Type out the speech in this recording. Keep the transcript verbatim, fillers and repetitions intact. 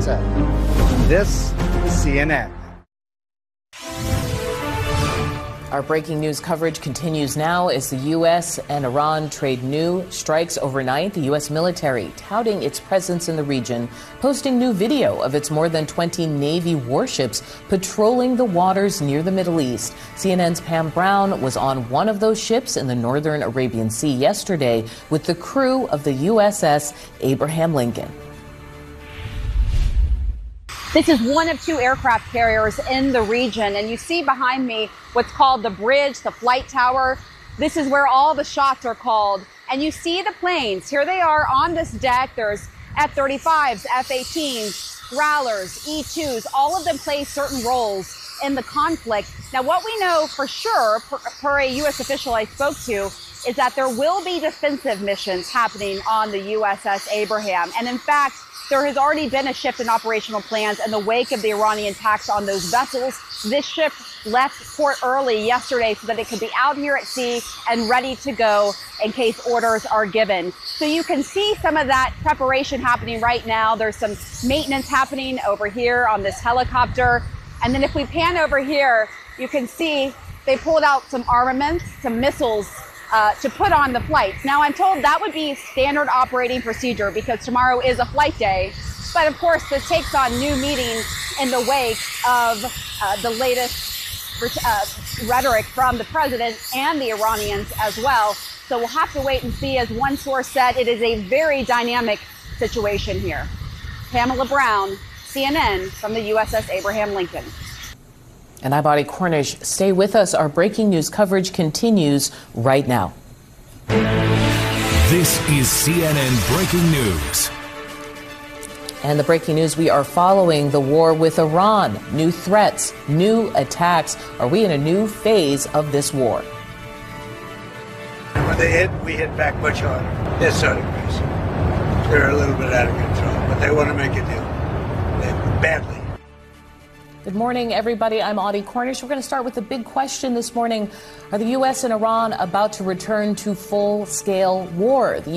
Gaza. This is C N N. Our breaking news coverage continues now as the U S and Iran trade new strikes overnight. The U S military touting its presence in the region, posting new video of its more than twenty Navy warships patrolling the waters near the Middle East. C N N's Pam Brown was on one of those ships in the northern Arabian Sea yesterday with the crew of the U S S Abraham Lincoln. This is one of two aircraft carriers in the region, and you see behind me what's called the bridge, the flight tower. This is where all the shots are called, and you see the planes. Here they are on this deck. There's F thirty-fives, F eighteens, Growlers, E twos. All of them play certain roles in the conflict. Now, what we know for sure, per, per a U S official I spoke to, is that there will be defensive missions happening on the U S S Abraham, and in fact, there has already been a shift in operational plans in the wake of the Iranian attacks on those vessels. This ship left port early yesterday so that it could be out here at sea and ready to go in case orders are given. So you can see some of that preparation happening right now. There's some maintenance happening over here on this helicopter. And then if we pan over here, you can see they pulled out some armaments, some missiles, Uh, to put on the flights. Now, I'm told that would be standard operating procedure because tomorrow is a flight day. But of course, this takes on new meaning in the wake of uh, the latest uh, rhetoric from the president and the Iranians as well. So we'll have to wait and see. As one source said, it is a very dynamic situation here. Pamela Brown, C N N, from the U S S Abraham Lincoln. And I'm Audie Cornish. Stay with us. Our breaking news coverage continues right now. This is C N N Breaking News. And the breaking news, we are following the war with Iran. New threats, new attacks. Are we in a new phase of this war? When they hit, we hit back much harder. They're starting crazy. They're a little bit out of control, but they want to make a deal. They, badly. Good morning, everybody. I'm Audie Cornish. We're going to start with the big question this morning. Are the U S and Iran about to return to full-scale war? The